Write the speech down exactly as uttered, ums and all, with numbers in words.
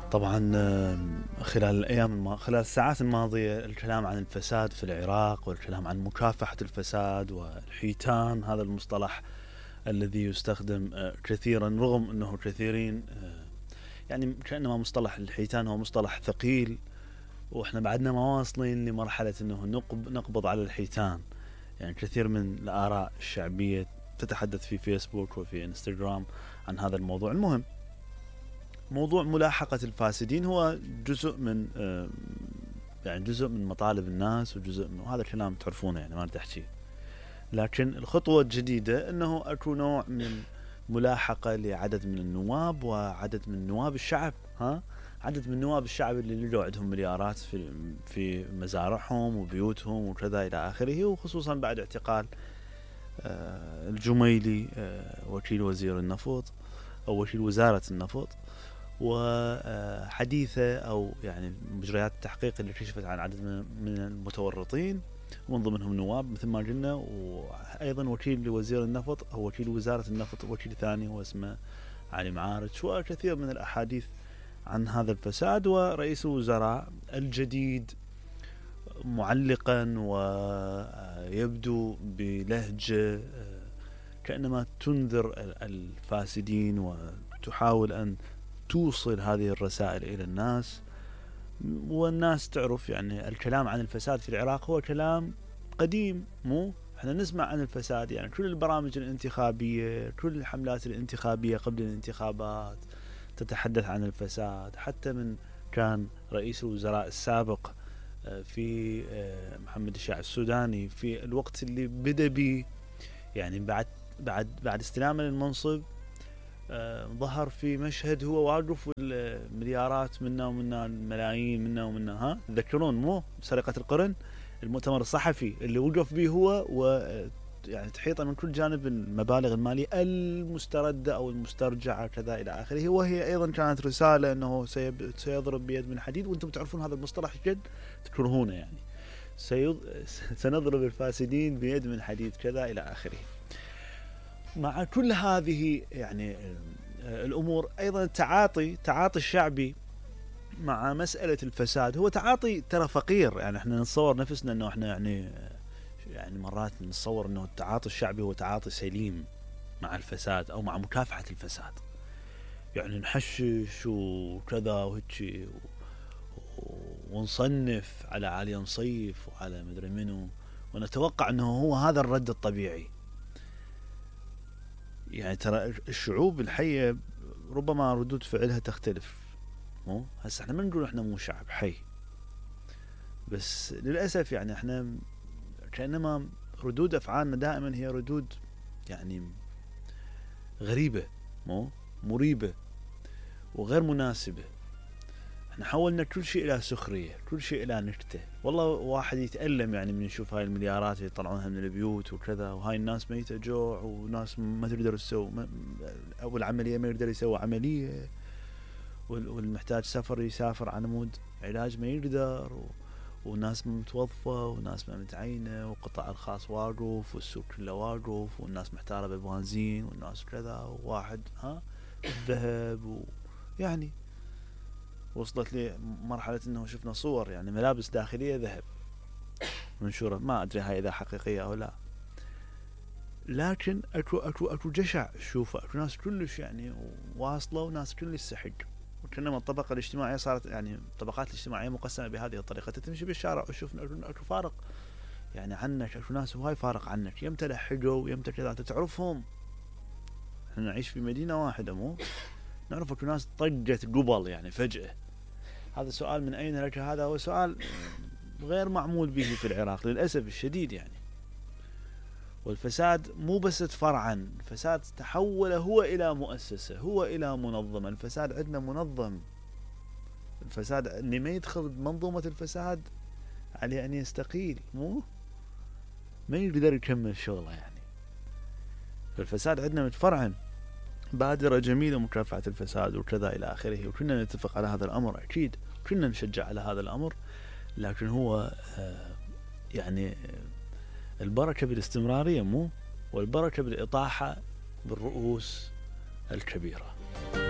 طبعا آه، خلال الأيام الم... خلال الساعات الماضية الكلام عن الفساد في العراق والكلام عن مكافحة الفساد والحيتان، هذا المصطلح الذي يستخدم آه، كثيرا، رغم أنه كثيرين آه، يعني كأنما مصطلح الحيتان هو مصطلح ثقيل، وإحنا بعدنا ما واصلين لمرحلة أنه نقب... نقبض على الحيتان. يعني كثير من الآراء الشعبية تتحدث في فيسبوك وفي انستغرام عن هذا الموضوع. المهم، موضوع ملاحقة الفاسدين هو جزء من آه، يعني جزء من مطالب الناس، وجزء من هذا الكلام تعرفونه، يعني ما بدي احكي. لكن الخطوة الجديدة انه اكو نوع من ملاحقة لعدد من النواب وعدد من نواب الشعب، ها عدد من نواب الشعب اللي لقوا عندهم مليارات في في مزارعهم وبيوتهم وكذا الى اخره، وخصوصا بعد اعتقال آه، الجميلي آه، وكيل وزير النفط او وكيل وزارة النفط، وحديثة أو يعني مجريات التحقيق اللي كشفت عن عدد من المتورطين، ومن ضمنهم نواب مثل ما قلنا، وأيضا وكيل لوزير النفط أو وكيل وزارة النفط، وكيل ثاني هو اسمه علي معارج، وكثير من الأحاديث عن هذا الفساد. ورئيس الوزراء الجديد معلقا ويبدو بلهجة كأنما تنذر الفاسدين وتحاول أن توصل هذه الرسائل إلى الناس، والناس تعرف يعني الكلام عن الفساد في العراق هو كلام قديم. مو احنا نسمع عن الفساد، يعني كل البرامج الانتخابية، كل الحملات الانتخابية قبل الانتخابات تتحدث عن الفساد. حتى من كان رئيس الوزراء السابق في محمد الشاع السوداني في الوقت اللي بدأ به، يعني بعد بعد بعد استلامه للمنصب، آه ظهر في مشهد هو واقف والمليارات منا ومنا، الملايين منا ومنا، ها تذكرون مو سرقة القرن، المؤتمر الصحفي اللي وقف به هو، و يعني تحيطه من كل جانب المبالغ المالية المستردة أو المسترجعة كذا إلى آخره، وهي أيضا كانت رسالة أنه سيب... سيضرب بيد من حديد. وأنتم تعرفون هذا المصطلح جد تكرهونه، يعني سيض... سنضرب الفاسدين بيد من حديد كذا إلى آخره. مع كل هذه يعني الأمور، أيضا تعاطي تعاطي الشعبي مع مسألة الفساد هو تعاطي ترى فقير. يعني احنا نتصور نفسنا انه احنا يعني يعني مرات نتصور انه التعاطي الشعبي هو تعاطي سليم مع الفساد او مع مكافحة الفساد، يعني نحشش وكذا وهيك ونصنف على علي نصيف وعلى مدري منو، ونتوقع انه هو هذا الرد الطبيعي. يعني ترى الشعوب الحية ربما ردود فعلها تختلف، مو هسه احنا ما نقول احنا مو شعب حي، بس للأسف يعني احنا كأنما ردود أفعالنا دائما هي ردود يعني غريبة، مو مريبة وغير مناسبة. احنا حولنا كل شيء إلى سخرية، كل شيء إلى نكتة. والله واحد يتألم يعني من يشوف هاي المليارات اللي يطلعونها من البيوت وكذا، وهاي الناس ميتة جوع، وناس ما تقدر تسوي أو العملية ما يقدر يسوي عملية، والمحتاج سفر يسافر على مود علاج ما يقدر، والناس متوظفة وناس ما متعينة، وقطاع الخاص واقف، والسوق كله واقف، والناس محتارة بالبنزين، والناس كذا، وواحد ها الذهب، ويعني وصلت لي مرحلة انه شفنا صور يعني ملابس داخلية ذهب منشورة، ما ادري هاي اذا حقيقية او لا، لكن اكو اكو اكو جشع شوف، اكو ناس كلش يعني واصلة وناس كلش سحق، وكأنما الطبقة الاجتماعية صارت يعني الطبقات الاجتماعية مقسمة بهذه الطريقة. تمشي بالشارع وشوف اكو فارق يعني عنك، اكو ناس هواي فارق عنك، يمتى لحقوا يمتى كذا، انت تعرفهم. احنا نعيش في مدينة واحدة، مو نعرف اكو ناس طقت قبل يعني فجأة. هذا سؤال من اين لك، هذا هو سؤال غير معمول به في العراق للأسف الشديد يعني. والفساد مو بس تفرعن، الفساد تحول هو إلى مؤسسة، هو إلى منظمة. الفساد عندنا منظم، الفساد اللي ما يدخل بمنظومة الفساد عليه أن يستقيل، مو ما يقدر يكمل شغله يعني. فالفساد عندنا متفرعن، بادرة جميلة مكافحة الفساد وكذا إلى آخره، وكنا نتفق على هذا الأمر أكيد، كنا نشجع على هذا الأمر. لكن هو آه يعني البركة بالاستمرارية، مو والبركة بالإطاحة بالرؤوس الكبيرة.